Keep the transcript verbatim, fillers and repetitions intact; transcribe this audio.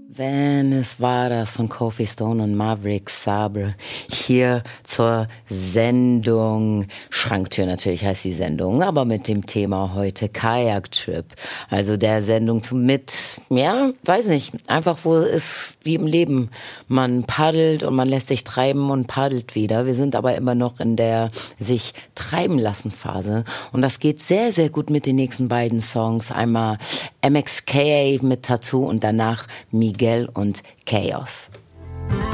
Venice war das von Kofi Stone und Maverick Sabre. Hier zur Sendung. Schranktür natürlich heißt die Sendung, aber mit dem Thema heute Kajak-Trip. Also der Sendung zum mit, ja, weiß nicht, einfach wo es wie im Leben. Man paddelt und man lässt sich treiben und paddelt wieder. Wir sind aber immer noch in der sich treiben lassen Phase. Und das geht sehr, sehr gut mit den nächsten beiden Songs. Einmal M X K A mit Tattoo und danach Miguel und Chaos.